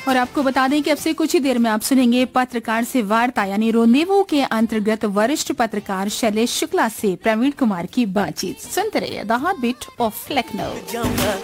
और आपको बता दें कि अब से कुछ ही देर में आप सुनेंगे पत्रकार से वार्ता यानी रोंदेवो के अंतर्गत वरिष्ठ पत्रकार शैलेश शुक्ला से प्रवीण कुमार की बातचीत। सुनते रहिए the heart beat of Lucknow.